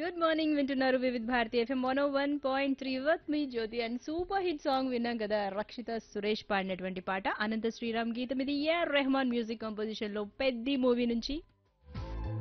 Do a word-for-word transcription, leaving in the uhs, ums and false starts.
good morning వింటున్నారు Vividh Bharati FM one one point three వత్ me Jyothi and super hit song విన్నాం కదా రక్షిత సురేష్ పాడినటువంటి పాట అనంత శ్రీరామ్ గీతం ఇది ఏఆర్ రెహమాన్ మ్యూజిక్ కంపోజిషన్ లో పెద్ది మూవీ నుంచి